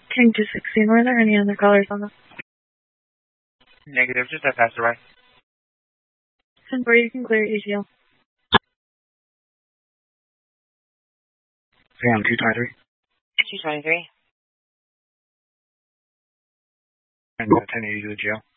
King 216, were there any other callers on the? Negative, just that passed away. 10-4, you can clear AGL. Sam 223. 223. And 1080 to the jail.